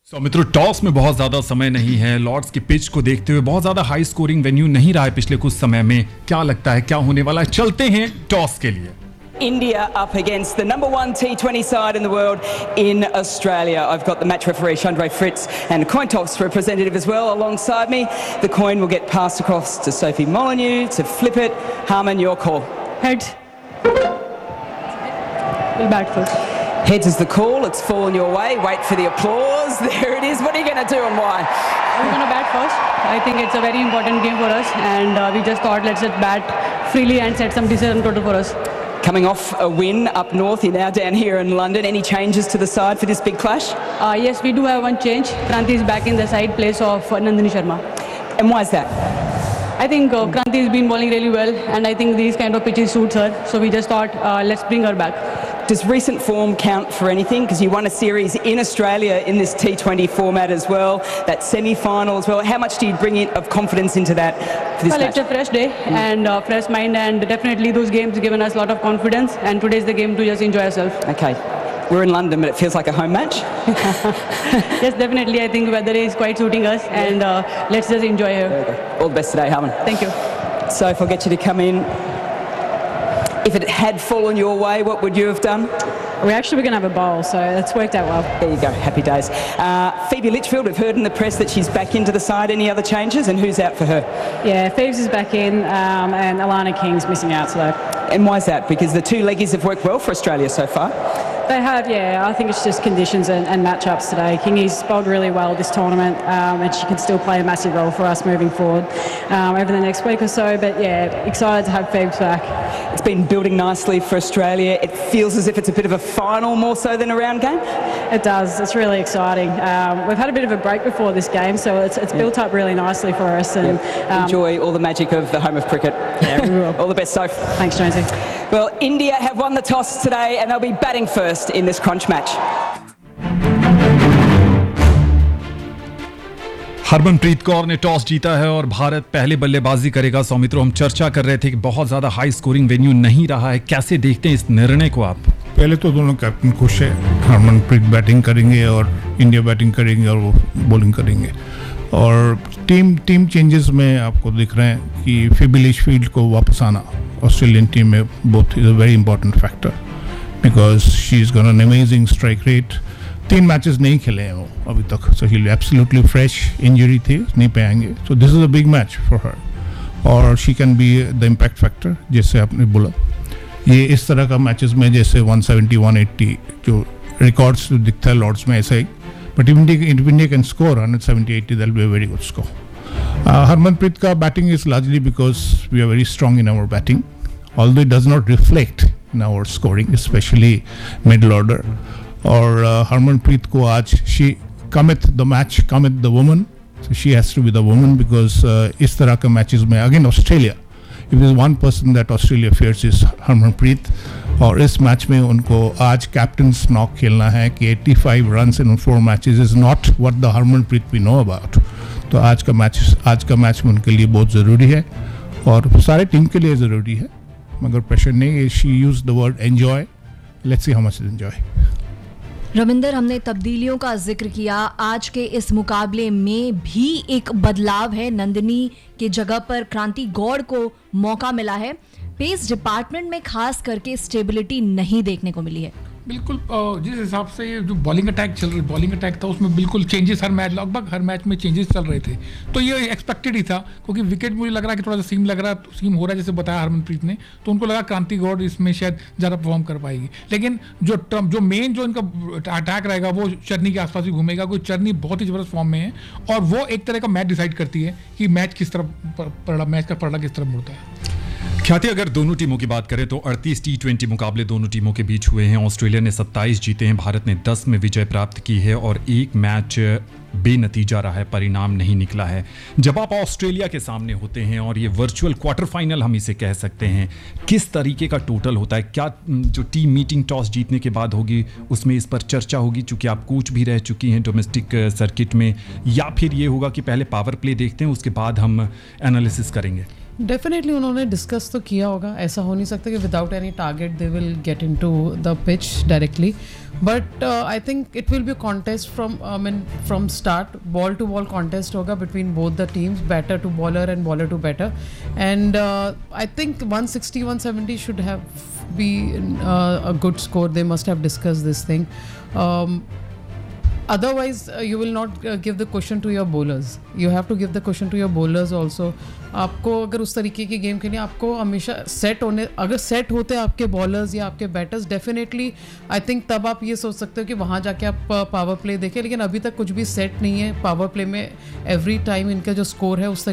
मित्रों, टॉस में बहुत ज्यादा समय नहीं है। लॉर्ड्स की पिच को देखते हुए बहुत ज्यादा हाई स्कोरिंग वेन्यू नहीं रहा है पिछले कुछ समय में। क्या लगता है क्या होने वाला है? चलते हैं टॉस के लिए। India up against the number one T20 side in the world in Australia. I've got the match referee Chandra Fritz and coin toss representative as well alongside me. The coin will get passed across to Sophie Molyneux to flip it. Harman, your call. Heads. We'll bat first. Heads is the call. It's fallen your way. Wait for the applause. There it is. What are you going to do and why? We're going to bat first. I think it's a very important game for us, and we just thought let's just bat freely and set some decent total for us. Coming off a win up north, you're now down here in London. Any changes to the side for this big clash? Yes, we do have one change. Kranti is back in the side place of Nandini Sharma. And why is that? I think Kranti has been bowling really well, and I think these kind of pitches suits her. So we just thought let's bring her back. Does recent form count for anything? Because you won a series in Australia in this T20 format as well, that semi-final as well. How much do you bring in of confidence into that for this Well, match? it's a fresh day and fresh mind, and definitely those games given us a lot of confidence, and today's the game to just enjoy ourselves. Okay. We're in London, but it feels like a home match. Yes, definitely. I think weather is quite suiting us, and let's just enjoy here. All the best today, Harman. Thank you. So if I'll get you to come in. If it had fallen your way, what would you have done? We actually were going to have a bowl, so it's worked out well. There you go, happy days. Phoebe Litchfield, we've heard in the press that she's back into the side. Any other changes, and who's out for her? Yeah, Phoebes is back in, and Alana King's missing out today. And why is that? Because the two leggies have worked well for Australia so far. They have, yeah. I think it's just conditions and matchups today. Kingy's bowled really well this tournament, and she can still play a massive role for us moving forward over the next week or so. But yeah, excited to have Phoebes back. It's been building nicely for Australia. It feels as if it's a bit of a final more so than a round game. It does. It's really exciting. We've had a bit of a break before this game, so it's built up really nicely for us. And enjoy all the magic of the home of cricket. Yeah, we will. All the best, Soph. Thanks, Jonesy. Well, India have won the toss today, and they'll be batting first in this crunch match. Harmanpreet Kaur ने toss जीता है और भारत पहले बल्लेबाजी करेगा। सौमित्रो, हम चर्चा कर रहे थे कि बहुत ज्यादा हाई स्कोरिंग वेन्यू नहीं रहा है। कैसे देखते हैं इस निर्णय को आप? पहले तो दोनों कैप्टन खुश है। हरमनप्रीत बैटिंग करेंगे और इंडिया बैटिंग करेंगे और वो बॉलिंग करेंगे। और टीम चेंजेस में आपको दिख रहे हैं कि फिबी लिचफील्ड को वापस आना ऑस्ट्रेलियन टीम में both is a very important factor because she is got an amazing strike rate. 3 matches नहीं खेले हैं वो अभी तक, सो ही एब्सोल्युटली फ्रेश। इंजरी थी, नहीं पे आएंगे, so this is a big match for her और she can be the impact factor जैसे आपने बोला। ये इस तरह का मैचेस में जैसे 170 180 जो रिकॉर्ड्स दिखता है लॉर्ड्स में, ऐसा ही, but if India can score 170 80 that will be very good score. Harmanpreet का batting is largely because we are very strong in our batting, although it does not reflect in our scoring, especially middle order. और हरमनप्रीत को आज she cometh the match, cometh the woman, so she has to be the woman because इस तरह के matches में again Australia, if there is one person that Australia fears is Harmanpreet. और इस match में उनको आज कैप्टन्स नॉक खेलना है कि 85 runs in 4 matches is not what the Harmanpreet we know about। तो आज का मैच उनके लिए बहुत ज़रूरी है और सारे टीम के लिए ज़रूरी है, मगर प्रेशर नहीं। She use the word enjoy, let's see how much enjoy. Ravinder, हमने तब्दीलियों का जिक्र किया। आज के इस मुकाबले में भी एक बदलाव है। नंदिनी के जगह पर क्रांति गौड़ को मौका मिला है। पेस डिपार्टमेंट में खास करके स्टेबिलिटी नहीं देखने को मिली है। बिल्कुल, जिस हिसाब से जो बॉलिंग अटैक था उसमें बिल्कुल चेंजेस लगभग हर मैच में चेंजेस चल रहे थे, तो ये एक्सपेक्टेड ही था क्योंकि विकेट मुझे लग रहा है कि थोड़ा सा सीम हो रहा है जैसे बताया हरमनप्रीत ने, तो उनको लगा क्रांति गौड़ इसमें शायद ज़्यादा परफॉर्म कर पाएगी। लेकिन जो मेन जो इनका अटैक रहेगा वो चरनी के आसपास ही घूमेगा, क्योंकि चरनी बहुत ही ज़बरदस्त फॉर्म में है और वो एक तरह का मैच डिसाइड करती है कि मैच का पलड़ा किस तरफ मुड़ता है। ख्याति, अगर दोनों टीमों की बात करें तो 38 T20 मुकाबले दोनों टीमों के बीच हुए हैं। ऑस्ट्रेलिया ने 27 जीते हैं, भारत ने 10 में विजय प्राप्त की है और एक मैच बेनतीजा रहा है, परिणाम नहीं निकला है। जब आप ऑस्ट्रेलिया के सामने होते हैं और ये वर्चुअल क्वार्टर फाइनल हम इसे कह सकते हैं, किस तरीके का टोटल होता है? क्या जो टीम मीटिंग टॉस जीतने के बाद होगी उसमें इस पर चर्चा होगी चूंकि आप कोच भी रह चुकी हैं डोमेस्टिक सर्किट में, या फिर ये होगा कि पहले पावर प्ले देखते हैं उसके बाद हम एनालिसिस करेंगे? डेफिनेटली उन्होंने डिस्कस तो किया होगा, ऐसा हो नहीं सकता कि without any target they will get into the pitch directly, but I think it will be contest from start, ball to ball contest होगा between both the teams, batter to bowler and bowler to batter, and I think 160-170 should have B a good score. They must have discussed this thing. Otherwise, you will not give the cushion to your bowlers. You have to give the cushion to your bowlers also. आपको अगर उस तरीके की game खेलनी है, आपको हमेशा set होने, अगर सेट होते हैं आपके बॉलर्स या आपके बैटर्स, डेफिनेटली आई थिंक तब आप ये सोच सकते हो कि वहाँ जाके आप पावर प्ले देखें, लेकिन अभी तक कुछ भी सेट नहीं है पावर प्ले में. एवरी टाइम इनका जो स्कोर है उस